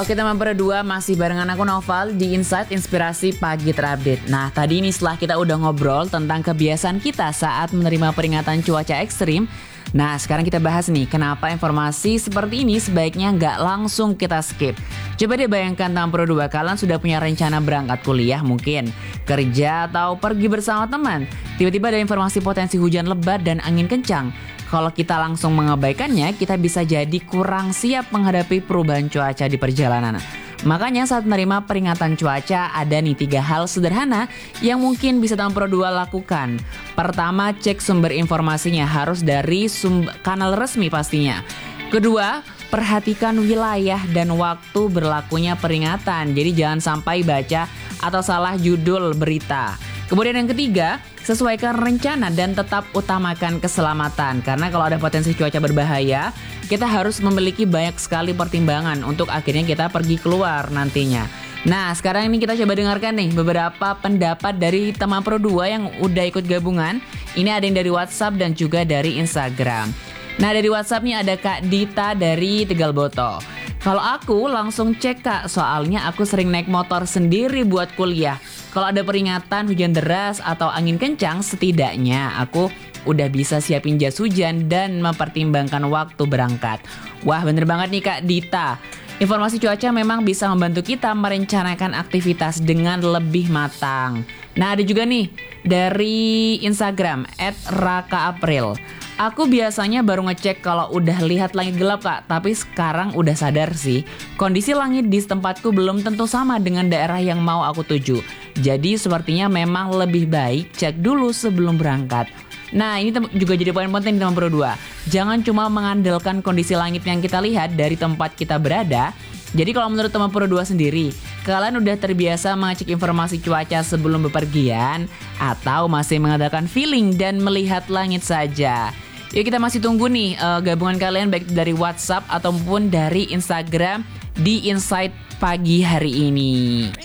Oke teman berdua, masih barengan aku Noval di Insight Inspirasi Pagi Terupdate. Nah tadi ini setelah kita udah ngobrol tentang kebiasaan kita saat menerima peringatan cuaca ekstrim. Nah sekarang kita bahas nih kenapa informasi seperti ini sebaiknya nggak langsung kita skip. Coba deh bayangkan teman berdua, kalian sudah punya rencana berangkat kuliah mungkin, kerja atau pergi bersama teman. Tiba-tiba ada informasi potensi hujan lebat dan angin kencang. Kalau kita langsung mengabaikannya, kita bisa jadi kurang siap menghadapi perubahan cuaca di perjalanan. Makanya saat menerima peringatan cuaca, ada nih 3 hal sederhana yang mungkin bisa teman berdua lakukan. Pertama, cek sumber informasinya, harus dari kanal resmi pastinya. Kedua, perhatikan wilayah dan waktu berlakunya peringatan. Jadi jangan sampai baca atau salah judul berita. Kemudian yang ketiga, sesuaikan rencana dan tetap utamakan keselamatan. Karena kalau ada potensi cuaca berbahaya, kita harus memiliki banyak sekali pertimbangan untuk akhirnya kita pergi keluar nantinya. Nah sekarang ini kita coba dengarkan nih beberapa pendapat dari teman Pro 2 yang udah ikut gabungan. Ini ada yang dari WhatsApp dan juga dari Instagram. Nah dari WhatsApp nih ada Kak Dita dari Tegal Boto. Kalau aku langsung cek Kak, soalnya aku sering naik motor sendiri buat kuliah. Kalau ada peringatan hujan deras atau angin kencang, setidaknya aku udah bisa siapin jas hujan dan mempertimbangkan waktu berangkat. Wah bener banget nih Kak Dita. Informasi cuaca memang bisa membantu kita merencanakan aktivitas dengan lebih matang. Nah ada juga nih dari Instagram @raka_april. Aku biasanya baru ngecek kalau udah lihat langit gelap Kak, tapi sekarang udah sadar sih, kondisi langit di tempatku belum tentu sama dengan daerah yang mau aku tuju. Jadi sepertinya memang lebih baik cek dulu sebelum berangkat. Nah ini juga jadi poin penting teman Pro 2. Jangan cuma mengandalkan kondisi langit yang kita lihat dari tempat kita berada. Jadi kalau menurut teman Pro 2 sendiri, kalian udah terbiasa mengecek informasi cuaca sebelum bepergian atau masih mengandalkan feeling dan melihat langit saja? Yuk kita masih tunggu nih gabungan kalian baik dari WhatsApp ataupun dari Instagram di Insight pagi hari ini.